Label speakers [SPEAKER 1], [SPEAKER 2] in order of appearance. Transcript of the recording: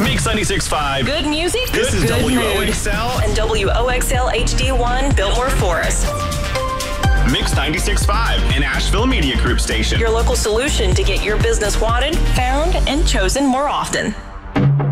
[SPEAKER 1] Mix 96.5.
[SPEAKER 2] Good music.
[SPEAKER 1] This is
[SPEAKER 2] good
[SPEAKER 1] WOXL.
[SPEAKER 2] And WOXL HD1, Biltmore Forest.
[SPEAKER 1] Mix 96.5, an Asheville Media Group station.
[SPEAKER 2] Your local solution to get your business wanted, found, and chosen more often.